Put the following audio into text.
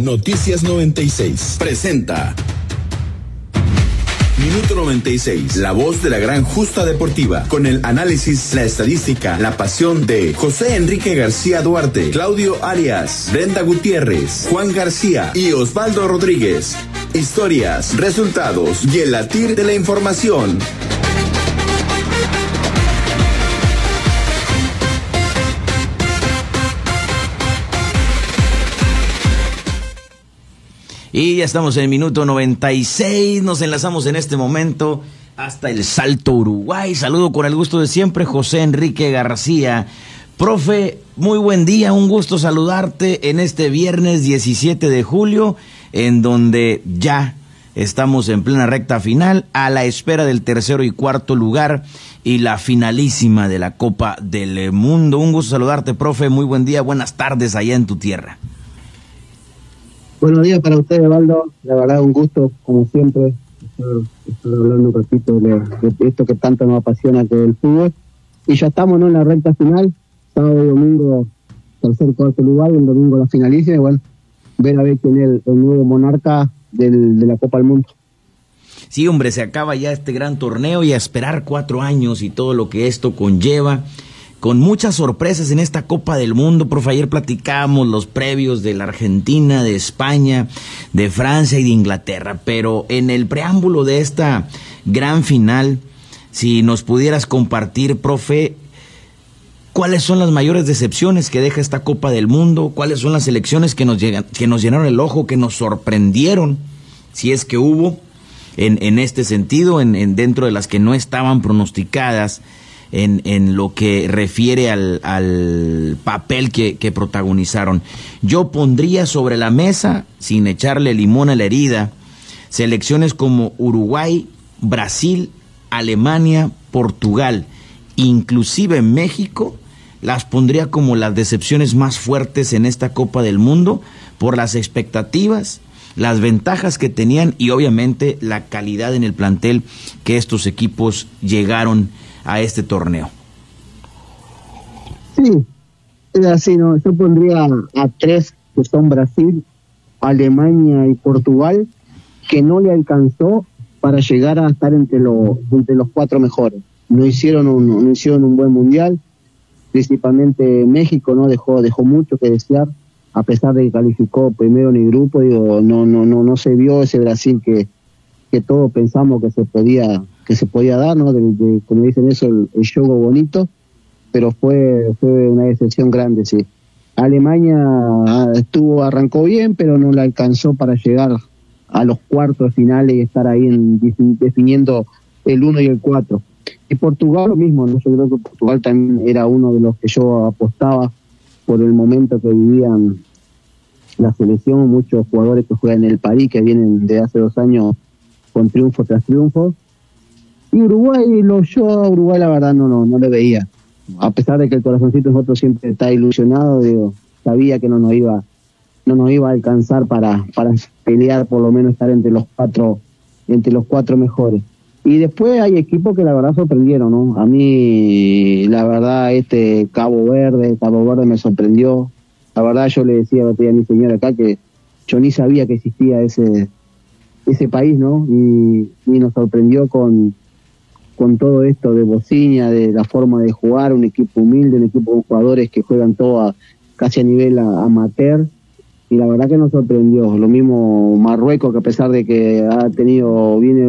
Noticias 96 presenta Minuto 96, la voz de la gran justa deportiva, con el análisis, la estadística, la pasión de José Enrique García Duarte, Claudio Arias, Brenda Gutiérrez, Juan García y Osvaldo Rodríguez. Historias, resultados y el latir de la información. Y ya estamos en el minuto 96, nos enlazamos en este momento hasta el Salto, Uruguay. Saludo con el gusto de siempre, José Enrique García. Profe, muy buen día, un gusto saludarte en este viernes 17 de julio, en donde ya estamos en plena recta final, a la espera del tercero y cuarto lugar y la finalísima de la Copa del Mundo. Un gusto saludarte, profe, muy buen día, buenas tardes allá en tu tierra. Buenos días para ustedes, Osvaldo. La verdad, un gusto, como siempre, estar hablando un ratito de esto que tanto nos apasiona, que es el fútbol. Y ya estamos, ¿no?, en la recta final. Sábado y domingo, tercer, cuarto lugar, y el domingo la finaliza. Y bueno, ver a ver quién es el nuevo monarca de la Copa del Mundo. Sí, hombre, se acaba ya este gran torneo y a esperar 4 años y todo lo que esto conlleva, con muchas sorpresas en esta Copa del Mundo. Profe, ayer platicábamos los previos de la Argentina, de España, de Francia y de Inglaterra, pero en el preámbulo de esta gran final, si nos pudieras compartir, profe, ¿cuáles son las mayores decepciones que deja esta Copa del Mundo? ¿Cuáles son las selecciones que nos llenaron el ojo, que nos sorprendieron, si es que hubo, en este sentido, dentro de las que no estaban pronosticadas, en lo que refiere al papel que protagonizaron? Yo pondría sobre la mesa, sin echarle limón a la herida, selecciones como Uruguay, Brasil, Alemania, Portugal, inclusive México, las pondría como las decepciones más fuertes en esta Copa del Mundo, por las expectativas, las ventajas que tenían y obviamente la calidad en el plantel que estos equipos llegaron a este torneo. Sí, es así, ¿no? Yo pondría a 3, que son Brasil, Alemania y Portugal, que no le alcanzó para llegar a estar entre los 4 mejores. No hicieron un buen mundial, principalmente México, ¿no? Dejó mucho que desear, a pesar de que calificó primero en el grupo. Digo, no se vio ese Brasil que todos pensamos que se podía dar, ¿no? Como dicen eso, el juego bonito, pero fue una decepción grande, sí. Alemania arrancó bien, pero no le alcanzó para llegar a los cuartos finales y estar ahí definiendo el 1 y el 4. Y Portugal lo mismo, ¿no? Yo creo que Portugal también era uno de los que yo apostaba por el momento que vivían la selección, muchos jugadores que juegan en el París, que vienen de hace 2 años con triunfo tras triunfo. Y Uruguay, yo a Uruguay la verdad no le veía. A pesar de que el corazoncito de nosotros siempre está ilusionado, digo, sabía que no nos iba a alcanzar para pelear, por lo menos estar entre los cuatro mejores. Y después hay equipos que la verdad sorprendieron, ¿no? A mí, la verdad, Cabo Verde me sorprendió. La verdad, yo le decía a mi señora acá que yo ni sabía que existía ese país, ¿no? Y nos sorprendió con todo esto de Bociña, de la forma de jugar, un equipo humilde, un equipo de jugadores que juegan todo casi a nivel amateur, y la verdad que nos sorprendió. Lo mismo Marruecos, que a pesar de que viene